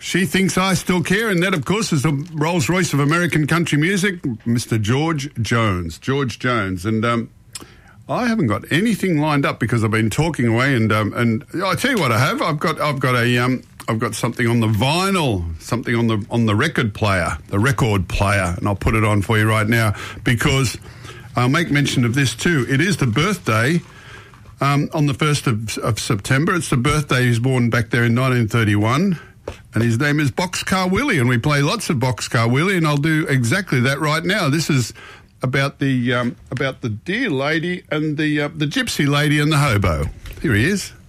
She Thinks I Still Care, and that, of course, is the Rolls-Royce of American country music, Mr. George Jones. George Jones. And I haven't got anything lined up because I've been talking away, and I tell you what I have. I've got something on the vinyl, something on the record player, and I'll put it on for you right now because I'll make mention of this too. It is the birthday on the 1st of September. It's the birthday. He was born back there in 1931. And his name is Boxcar Willie, and we play lots of Boxcar Willie, and I'll do exactly that right now. This is about the dear lady and the gypsy lady and the hobo. Here he is.